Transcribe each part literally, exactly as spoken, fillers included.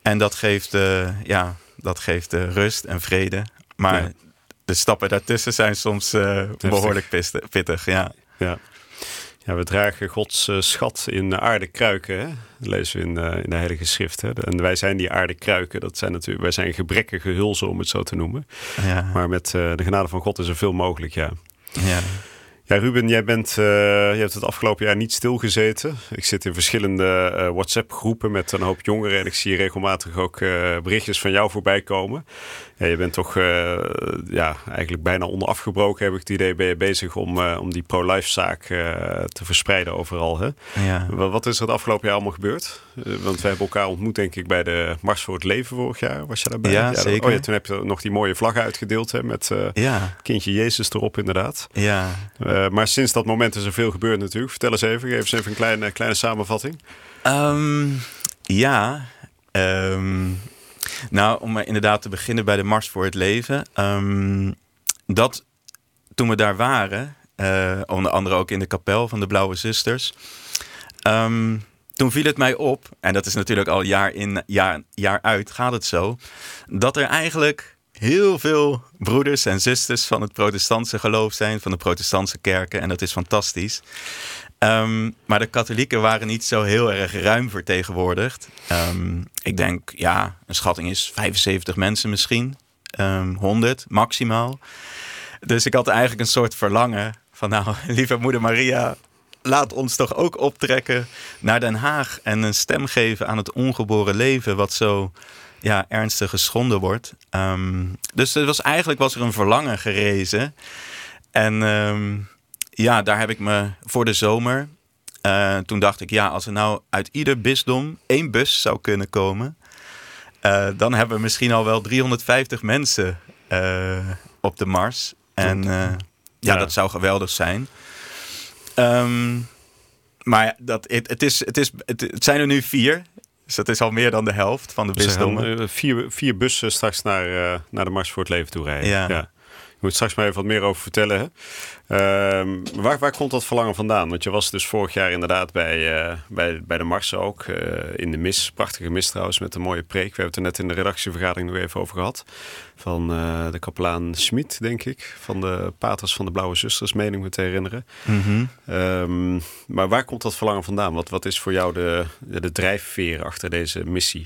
En dat geeft, uh, ja, dat geeft uh, rust en vrede. Maar ja. de stappen daartussen zijn soms uh, behoorlijk pittig. Ja. Ja. Ja, we dragen Gods uh, schat in aarde kruiken, hè? Dat lezen we in, uh, in de Heilige Schrift. Hè? En wij zijn die aarde kruiken. Dat zijn natuurlijk, wij zijn gebrekkige hulzen, om het zo te noemen. Ja. Maar met uh, de genade van God is er veel mogelijk, ja. Ja. Ja, Ruben, jij, bent, uh, je hebt het afgelopen jaar niet stilgezeten. Ik zit in verschillende uh, WhatsApp-groepen met een hoop jongeren. En ik zie regelmatig ook uh, berichtjes van jou voorbij komen. Ja, je bent toch uh, ja, eigenlijk bijna onafgebroken, heb ik het idee, ben je bezig om, uh, om die pro-life-zaak uh, te verspreiden overal. Hè? Ja. Wat is er het afgelopen jaar allemaal gebeurd? Uh, want we hebben elkaar ontmoet, denk ik, bij de Mars voor het Leven vorig jaar. Was je daarbij? Ja, ja zeker. Oh ja, toen heb je nog die mooie vlaggen uitgedeeld, hè, met uh, ja. kindje Jezus erop, inderdaad. Ja. Uh, maar sinds dat moment is er veel gebeurd natuurlijk. Vertel eens even, geef eens even een kleine, kleine samenvatting. Um, ja, um, nou, om inderdaad te beginnen bij de Mars voor het Leven. Um, dat toen we daar waren, uh, onder andere ook in de kapel van de Blauwe Zusters. Um, toen viel het mij op, en dat is natuurlijk al jaar in, jaar, jaar uit gaat het zo, dat er eigenlijk heel veel broeders en zusters van het protestantse geloof zijn, van de protestantse kerken. En dat is fantastisch. Um, maar de katholieken waren niet zo heel erg ruim vertegenwoordigd. Um, ik denk, ja, een schatting is vijfenzeventig mensen misschien. Um, honderd maximaal. Dus ik had eigenlijk een soort verlangen van, nou, lieve moeder Maria, laat ons toch ook optrekken naar Den Haag en een stem geven aan het ongeboren leven, wat zo ja, ernstig geschonden wordt. Um, dus er was, eigenlijk was er een verlangen gerezen. En um, ja, daar heb ik me voor de zomer, uh, toen dacht ik, ja, als er nou uit ieder bisdom één bus zou kunnen komen, uh, dan hebben we misschien al wel driehonderdvijftig mensen uh, op de Mars. En uh, ja, ja, dat zou geweldig zijn. Um, maar dat, het, het, is, het, is, het, het zijn er nu vier. Dus dat is al meer dan de helft van de bisdommen. Uh, vier, vier bussen straks naar, uh, naar de Mars voor het Leven toe rijden. Ja. Ja. Je moet straks maar even wat meer over vertellen. Hè? Uh, waar, waar komt dat verlangen vandaan? Want je was dus vorig jaar inderdaad bij, uh, bij, bij de Mars ook. Uh, in de mis. Prachtige mis trouwens met een mooie preek. We hebben het er net in de redactievergadering nog even over gehad. Van uh, de kapelaan Schmid, denk ik. Van de paters van de Blauwe Zusters, meen ik me te herinneren. Mm-hmm. Um, maar waar komt dat verlangen vandaan? Wat, wat is voor jou de, de, de drijfveer achter deze missie?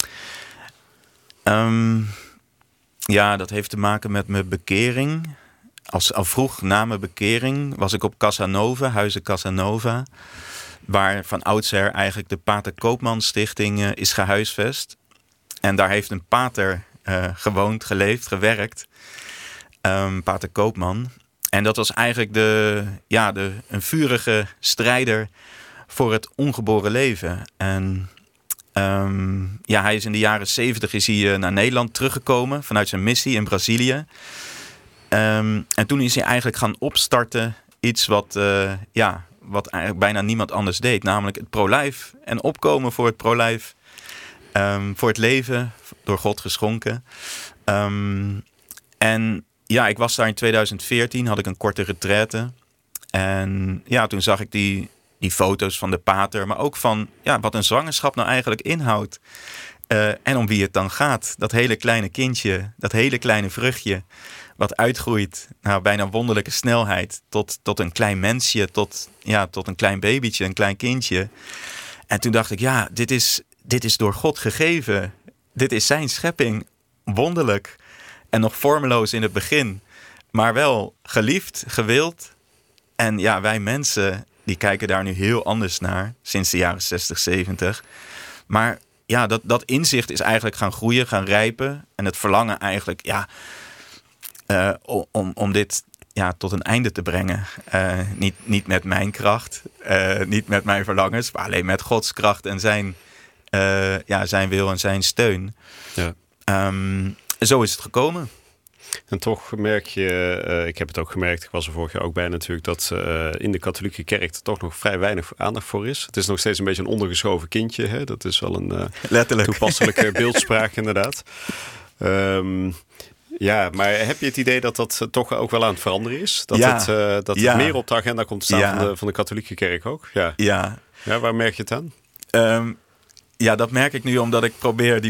Um... Ja, dat heeft te maken met mijn bekering. Als, al vroeg na mijn bekering was ik op Casanova, Huizen Casanova, waar van oudsher eigenlijk de Pater Koopman Stichting uh, is gehuisvest. En daar heeft een pater uh, gewoond, geleefd, gewerkt. Um, Pater Koopman. En dat was eigenlijk de, ja, de, een vurige strijder voor het ongeboren leven. En Um, ja, hij is in de jaren zeventig is hij uh, naar Nederland teruggekomen vanuit zijn missie in Brazilië. Um, en toen is hij eigenlijk gaan opstarten iets wat, uh, ja, wat eigenlijk bijna niemand anders deed. Namelijk het pro-life en opkomen voor het pro-life. Um, voor het leven, door God geschonken. Um, en ja, ik was daar in tweeduizend veertien, had ik een korte retraite. En ja, toen zag ik die... Die foto's van de pater, maar ook van ja, wat een zwangerschap nou eigenlijk inhoudt. Uh, en om wie het dan gaat. Dat hele kleine kindje, dat hele kleine vruchtje, wat uitgroeit naar bijna wonderlijke snelheid. Tot, tot een klein mensje, tot, ja, tot een klein babytje, een klein kindje. En toen dacht ik, ja, dit is, dit is door God gegeven. Dit is zijn schepping. Wonderlijk. En nog vormeloos in het begin. Maar wel geliefd, gewild. En ja, wij mensen, die kijken daar nu heel anders naar. Sinds de jaren zestig, zeventig. Maar ja, dat, dat inzicht is eigenlijk gaan groeien, gaan rijpen. En het verlangen eigenlijk, ja, uh, om, om dit ja, tot een einde te brengen. Uh, niet, niet met mijn kracht, uh, niet met mijn verlangens, maar alleen met Gods kracht en zijn, uh, ja, zijn wil en zijn steun. Ja. Um, zo is het gekomen. En toch merk je, uh, ik heb het ook gemerkt, ik was er vorig jaar ook bij natuurlijk, dat uh, in de katholieke kerk er toch nog vrij weinig aandacht voor is. Het is nog steeds een beetje een ondergeschoven kindje. Hè? Dat is wel een uh, Letterlijk. toepasselijke beeldspraak inderdaad. Um, ja, maar heb je het idee dat dat toch ook wel aan het veranderen is? Dat ja. het, uh, dat ja. het meer op de agenda komt te staan ja. van, de, van de katholieke kerk ook? Ja. Ja. Ja, waar merk je het aan? Um, ja, dat merk ik nu omdat ik probeer die